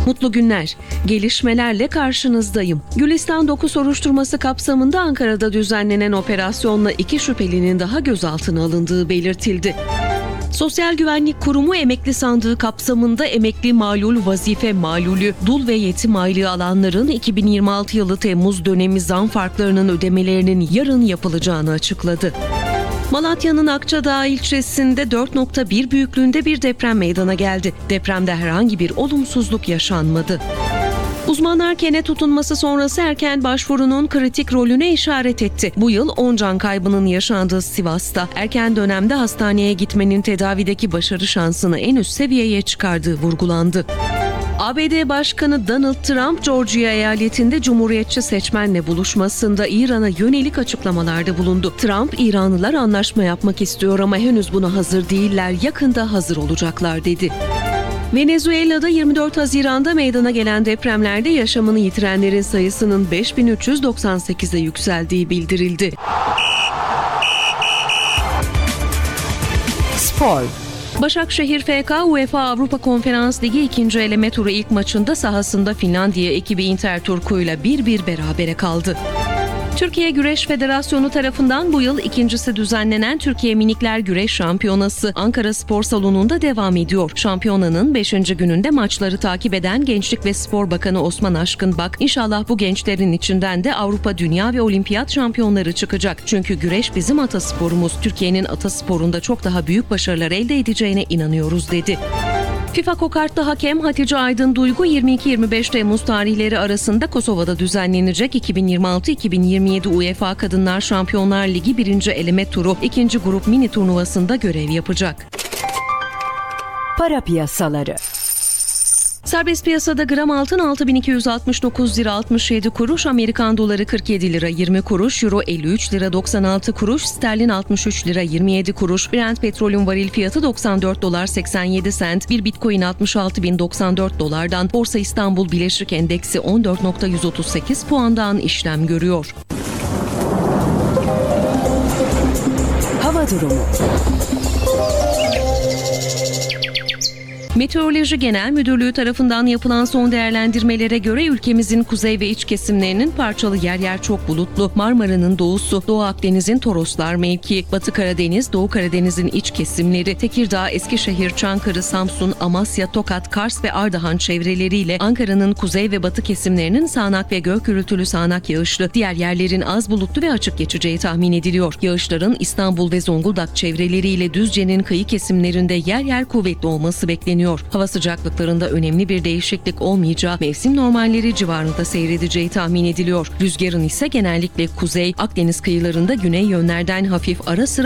Mutlu günler. Gelişmelerle karşınızdayım. Gülistan Doku soruşturması kapsamında Ankara'da düzenlenen operasyonla 2 şüphelinin daha gözaltına alındığı belirtildi. Sosyal Güvenlik Kurumu emekli sandığı kapsamında emekli malul, vazife malulü, dul ve yetim aylığı alanların 2026 yılı Temmuz dönemi zam farklarının ödemelerinin yarın yapılacağını açıkladı. Malatya'nın Akçadağ ilçesinde 4.1 büyüklüğünde bir deprem meydana geldi. Depremde herhangi bir olumsuzluk yaşanmadı. Uzmanlar kene tutunması sonrası erken başvurunun kritik rolüne işaret etti. Bu yıl 10 can kaybının yaşandığı Sivas'ta erken dönemde hastaneye gitmenin tedavideki başarı şansını en üst seviyeye çıkardığı vurgulandı. ABD Başkanı Donald Trump, Georgia eyaletinde Cumhuriyetçi seçmenle buluşmasında İran'a yönelik açıklamalarda bulundu. Trump, İranlılar anlaşma yapmak istiyor ama henüz buna hazır değiller, yakında hazır olacaklar dedi. Venezuela'da 24 Haziran'da meydana gelen depremlerde yaşamını yitirenlerin sayısının 5398'e yükseldiği bildirildi. Spor. Başakşehir FK UEFA Avrupa Konferans Ligi 2. eleme turu ilk maçında sahasında Finlandiya ekibi Interturku'yla 1-1 berabere kaldı. Türkiye Güreş Federasyonu tarafından bu yıl ikincisi düzenlenen Türkiye Minikler Güreş Şampiyonası Ankara Spor Salonu'nda devam ediyor. Şampiyonanın 5. gününde maçları takip eden Gençlik ve Spor Bakanı Osman Aşkınbak, "İnşallah bu gençlerin içinden de Avrupa, Dünya ve Olimpiyat şampiyonları çıkacak. Çünkü güreş bizim atasporumuz. Türkiye'nin atasporunda çok daha büyük başarılar elde edeceğine inanıyoruz," dedi. FIFA Kokart'ta hakem Hatice Aydın Duygu 22-25 Temmuz tarihleri arasında Kosova'da düzenlenecek 2026-2027 UEFA Kadınlar Şampiyonlar Ligi 1. eleme turu 2. grup mini turnuvasında görev yapacak. Para piyasaları. Serbest piyasada gram altın 6.269 lira 67 kuruş, Amerikan doları 47 lira 20 kuruş, euro 53 lira 96 kuruş, sterlin 63 lira 27 kuruş, Brent petrolün varil fiyatı 94 dolar 87 sent, bir bitcoin 66.094 dolardan, Borsa İstanbul Bileşik Endeksi 14.138 puandan işlem görüyor. Hava durumu. Meteoroloji Genel Müdürlüğü tarafından yapılan son değerlendirmelere göre ülkemizin kuzey ve iç kesimlerinin parçalı yer yer çok bulutlu, Marmara'nın doğusu, Doğu Akdeniz'in Toroslar mevki, Batı Karadeniz, Doğu Karadeniz'in iç kesimleri, Tekirdağ, Eskişehir, Çankırı, Samsun, Amasya, Tokat, Kars ve Ardahan çevreleriyle Ankara'nın kuzey ve batı kesimlerinin sağanak ve gök gürültülü sağanak yağışlı, diğer yerlerin az bulutlu ve açık geçeceği tahmin ediliyor. Yağışların İstanbul ve Zonguldak çevreleriyle Düzce'nin kıyı kesimlerinde yer yer kuvvetli olması bekleniyor. Hava sıcaklıklarında önemli bir değişiklik olmayacağı, mevsim normalleri civarında seyredeceği tahmin ediliyor. Rüzgarın ise genellikle kuzey, Akdeniz kıyılarında güney yönlerden hafif ara sıra